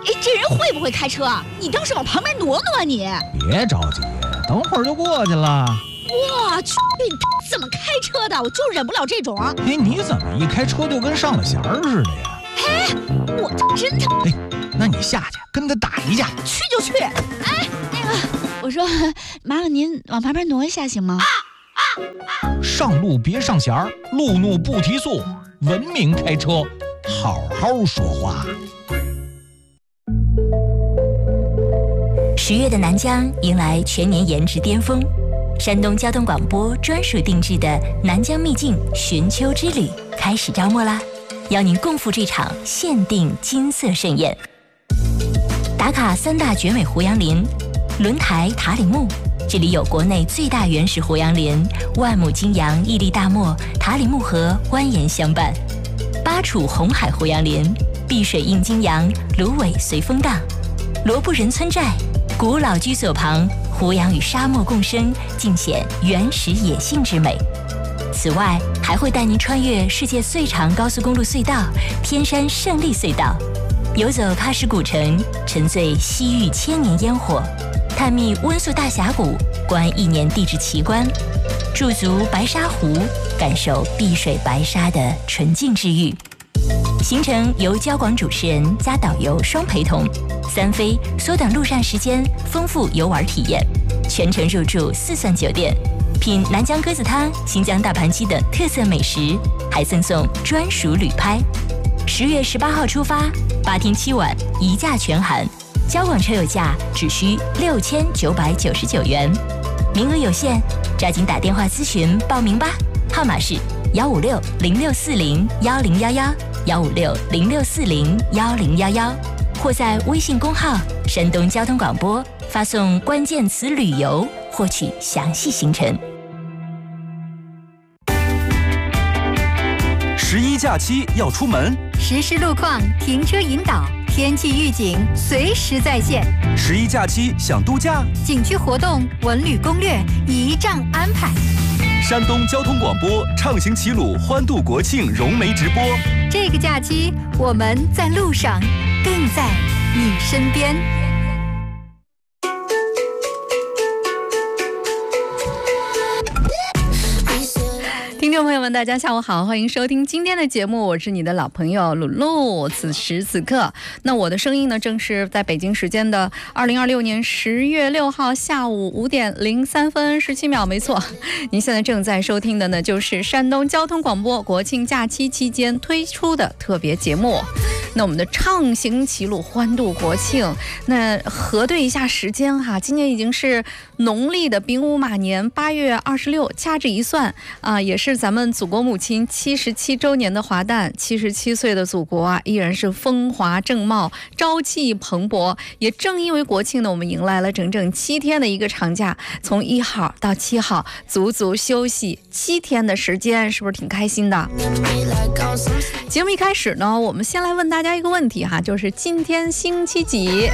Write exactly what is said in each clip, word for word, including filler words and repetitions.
哎，这人会不会开车啊？你倒是往旁边挪挪啊你！ 别着急，等会儿就过去了。 我去，你怎么开车的？我就忍不了这种。 哎，你怎么一开车就跟上了弦儿似的呀？ 哎，我真的。 哎，那你下去跟他打一架。 去就去。哎，那个，我说，麻烦您往旁边挪一下行吗？ 上路别上弦儿，路怒不提速，文明开车，好好说话。 十月的南疆迎来全年颜值巅峰，山东交通广播专属定制的南疆秘境寻秋之旅开始招募啦！邀您共赴这场限定金色盛宴。打卡三大绝美胡杨林，轮台塔里木，这里有国内最大原始胡杨林，万亩金杨屹立大漠，塔里木河蜿蜒相伴；巴楚红海胡杨林，碧水映金杨，芦苇随风荡；罗布人村寨，古老居所旁，胡杨与沙漠共生，尽显原始野性之美。此外，还会带您穿越世界最长高速公路隧道——天山胜利隧道，游走喀什古城，沉醉西域千年烟火，探秘温宿大峡谷，观一年地质奇观，驻足白沙湖，感受碧水白沙的纯净治愈。行程由交广主持人加导游双陪同，三飞缩短路上时间，丰富游玩体验，全程入住四钻酒店，品南疆鸽子汤、新疆大盘鸡等特色美食，还赠送专属旅拍。十月十八号出发，八天七晚，一价全含，交广车友价只需六千九百九十九元，名额有限，抓紧打电话咨询报名吧，号码是幺五六零六四零幺零幺幺。幺五六零六四零幺零幺幺，或在微信公号山东交通广播发送关键词旅游获取详细行程。 十一假期要出门， 实时路况、停车引导、天气预警随时在线。 十一假期想度假， 景区活动、文旅攻略一仗安排。 山东交通广播畅行齐鲁欢度国庆融媒直播。 这个假期我们在路上，更在你身边。 听众朋友们，大家下午好，欢迎收听今天的节目，我是你的老朋友鲁鲁。此时此刻，那我的声音呢，正是在北京时间的二零二六年十月六号下午五点零三分十七秒，没错，您现在正在收听的呢，就是山东交通广播国庆假期期间推出的特别节目。那我们的畅行齐鲁欢度国庆，那核对一下时间哈，今年已经是农历的丙午马年八月二十六，掐指一算啊，也是咱们祖国母亲七十七周年的华诞，七十七岁的祖国啊，依然是风华正茂，朝气蓬勃。也正因为国庆呢，我们迎来了整整七天的一个长假，从一号到七号，足足休息七天的时间，是不是挺开心的？节目一开始呢，我们先来问大家一个问题哈，就是今天星期几？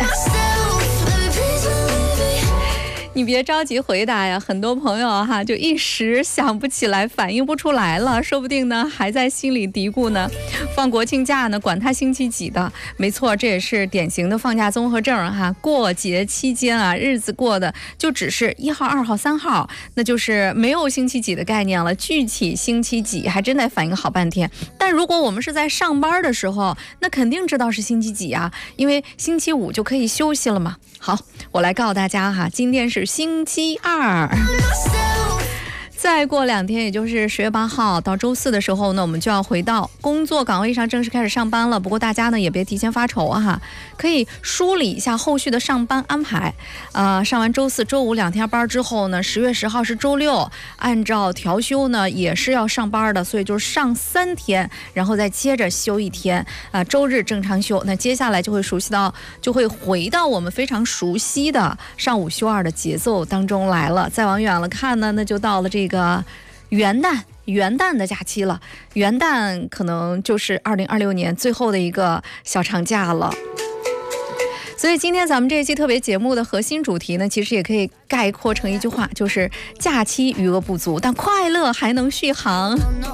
你别着急回答呀，很多朋友哈就一时想不起来，反应不出来了，说不定呢还在心里嘀咕呢。放国庆假呢，管它星期几的，没错，这也是典型的放假综合症哈。过节期间啊，日子过的就只是一号、二号、三号，那就是没有星期几的概念了。具体星期几还真得反应好半天。但如果我们是在上班的时候，那肯定知道是星期几啊，因为星期五就可以休息了嘛。好，我来告诉大家哈，今天是星期二。再过两天，也就是十月八号到周四的时候呢，我们就要回到工作岗位上，正式开始上班了。不过大家呢也别提前发愁啊哈，可以梳理一下后续的上班安排。呃，上完周四周五两天班之后呢，十月十号是周六，按照调休呢也是要上班的，所以就是上三天，然后再接着休一天啊、呃，周日正常休。那接下来就会熟悉到，就会回到我们非常熟悉的上午休二的节奏当中来了。再往远了看呢，那就到了这个。元旦元旦的假期了，元旦可能就是二零二六年最后的一个小长假了。所以今天咱们这一期特别节目的核心主题呢，其实也可以概括成一句话，就是假期余额不足，但快乐还能续航。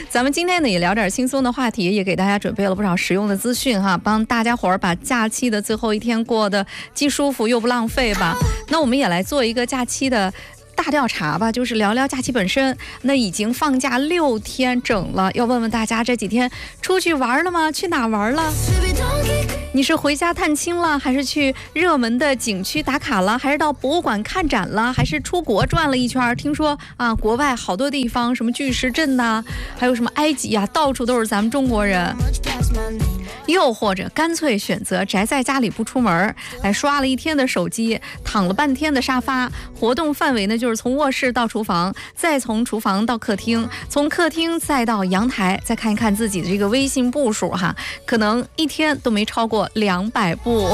咱们今天呢也聊点轻松的话题，也给大家准备了不少实用的资讯哈，帮大家伙儿把假期的最后一天过得既舒服又不浪费吧。那我们也来做一个假期的大调查吧，就是聊聊假期本身。那已经放假六天整了，要问问大家这几天出去玩了吗？去哪玩了？你是回家探亲了，还是去热门的景区打卡了，还是到博物馆看展了，还是出国转了一圈？听说啊，国外好多地方，什么巨石阵呐、啊，还有什么埃及啊，到处都是咱们中国人。又或者干脆选择宅在家里不出门，来刷了一天的手机，躺了半天的沙发。活动范围呢，就是从卧室到厨房，再从厨房到客厅，从客厅再到阳台，再看一看自己的这个微信步数哈，可能一天都没超过两百步。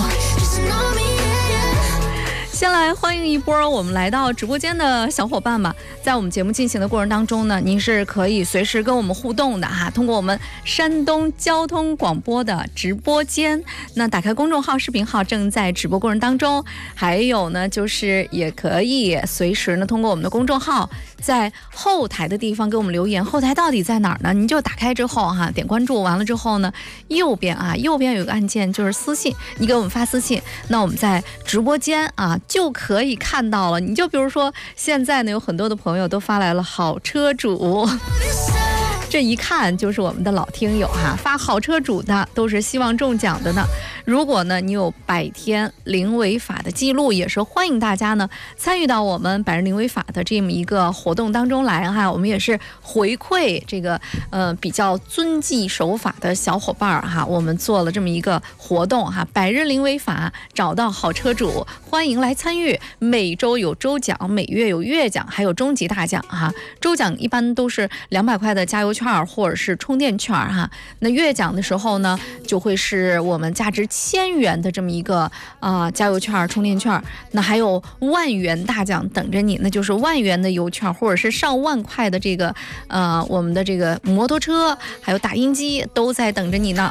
先来欢迎一波我们来到直播间的小伙伴吧。在我们节目进行的过程当中呢，您是可以随时跟我们互动的哈，通过我们山东交通广播的直播间，那打开公众号视频号正在直播过程当中，还有呢就是也可以随时呢通过我们的公众号在后台的地方给我们留言。后台到底在哪儿呢？您就打开之后哈，点关注完了之后呢，右边啊右边有个按键就是私信，你给我们发私信，那我们在直播间啊就可以看到了。你就比如说现在呢有很多的朋友都发来了好车主，这一看就是我们的老听友哈，发好车主的都是希望中奖的呢。如果呢你有百天零违法的记录，也是欢迎大家呢参与到我们百日零违法的这么一个活动当中来哈。我们也是回馈这个呃比较遵纪守法的小伙伴哈，我们做了这么一个活动哈，百日零违法找到好车主，欢迎来参与。每周有周奖，每月有月奖，还有终极大奖哈。周奖一般都是两百块的加油券或者是充电券哈，那月奖的时候呢就会是我们价值千元的这么一个啊、呃、加油券充电券，那还有万元大奖等着你，那就是万元的油券或者是上万块的这个呃我们的这个摩托车还有打印机都在等着你呢。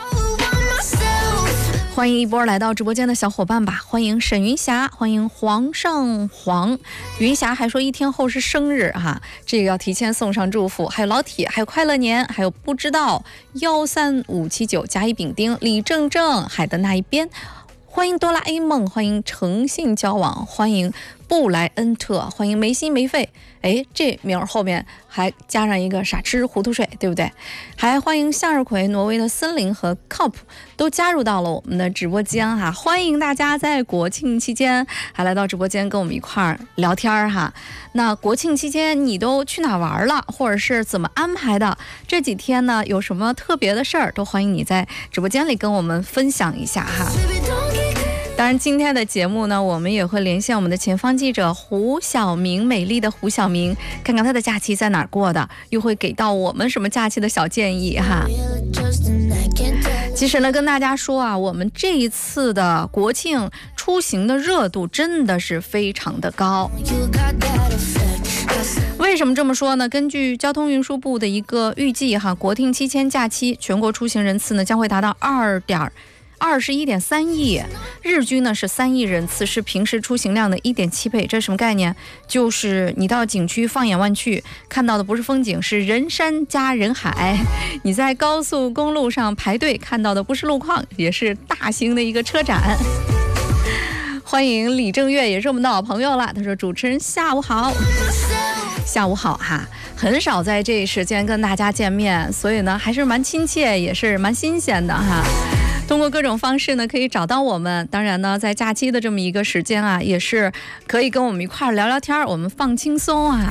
欢迎一波来到直播间的小伙伴吧，欢迎沈云霞，欢迎皇上皇。云霞还说一天后是生日哈，这个要提前送上祝福。还有老铁，还有快乐年，还有不知道幺三五七九甲乙丙丁李正正海的那一边。欢迎哆啦 A 梦，欢迎诚信交往，欢迎布莱恩特，欢迎没心没肺。哎，这名后面还加上一个傻吃糊涂睡，对不对？还欢迎向日葵、挪威的森林和 Cop 都加入到了我们的直播间哈，欢迎大家在国庆期间还来到直播间跟我们一块儿聊天哈。那国庆期间你都去哪玩了，或者是怎么安排的？这几天呢有什么特别的事儿，都欢迎你在直播间里跟我们分享一下哈。当然今天的节目呢，我们也会连线我们的前方记者胡晓明，美丽的胡晓明，看看他的假期在哪儿过的，又会给到我们什么假期的小建议哈。其实呢跟大家说啊，我们这一次的国庆出行的热度真的是非常的高。为什么这么说呢？根据交通运输部的一个预计哈，国庆期间假期全国出行人次呢将会达到二点二十一点三亿，日均呢是三亿人次，是平时出行量的一点七倍。这是什么概念？就是你到景区放眼望去，看到的不是风景，是人山加人海；你在高速公路上排队，看到的不是路况，也是大型的一个车展。欢迎李正月，也是我们的老朋友了。他说：“主持人下午好。”下午好哈，很少在这一时间跟大家见面，所以呢还是蛮亲切，也是蛮新鲜的哈。通过各种方式呢可以找到我们，当然呢在假期的这么一个时间啊，也是可以跟我们一块聊聊天，我们放轻松啊。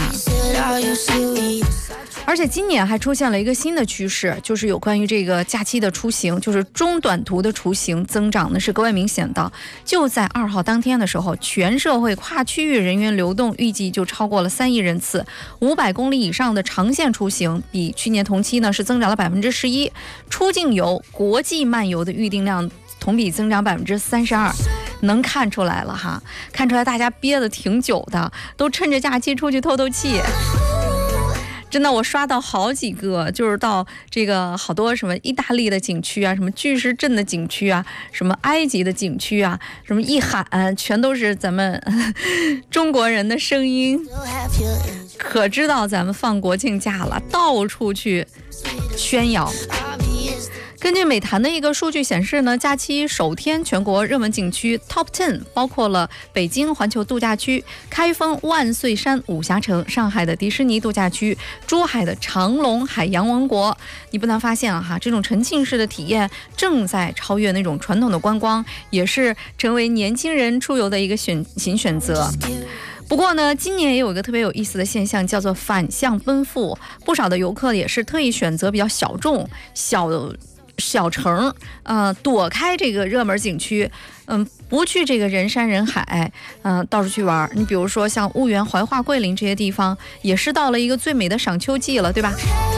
而且今年还出现了一个新的趋势，就是有关于这个假期的出行，就是中短途的出行增长呢是格外明显的。就在二号当天的时候，全社会跨区域人员流动预计就超过了三亿人次，五百公里以上的长线出行比去年同期呢是增长了百分之十一，出境游、国际漫游的预订量同比增长百分之三十二，能看出来了哈，看出来大家憋得挺久的，都趁着假期出去透透气。真的，我刷到好几个，就是到这个好多什么意大利的景区啊，什么巨石阵的景区啊，什么埃及的景区啊，什么一喊全都是咱们中国人的声音。 可知道咱们放国庆假了，到处去炫耀。根据美团的一个数据显示呢，假期首天全国热门景区 Top 十 包括了北京环球度假区、开封万岁山武侠城、上海的迪士尼度假区、珠海的长隆海洋王国。你不难发现了哈，这种沉浸式的体验正在超越那种传统的观光，也是成为年轻人出游的一个选新选择。不过呢，今年也有一个特别有意思的现象，叫做反向奔赴。不少的游客也是特意选择比较小众、小小城，呃，躲开这个热门景区，嗯，不去这个人山人海，嗯、呃，到处去玩。你比如说像婺源、怀化、桂林这些地方，也是到了一个最美的赏秋季了，对吧？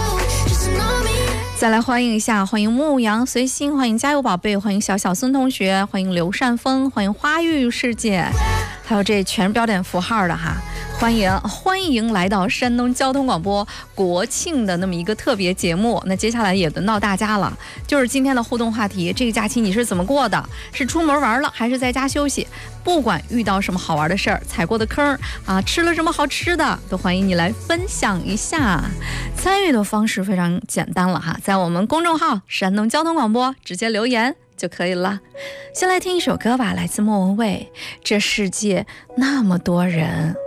再来欢迎一下，欢迎牧羊随心，欢迎加油宝贝，欢迎小小孙同学，欢迎刘善峰，欢迎花玉世界，还有这全是标点符号的哈。欢迎欢迎来到山东交通广播国庆的那么一个特别节目。那接下来也轮到大家了，就是今天的互动话题，这个假期你是怎么过的？是出门玩了还是在家休息？不管遇到什么好玩的事儿，踩过的坑啊，吃了什么好吃的，都欢迎你来分享一下。参与的方式非常简单了哈，在我们公众号山东交通广播直接留言就可以了。先来听一首歌吧，来自莫文蔚，这世界那么多人。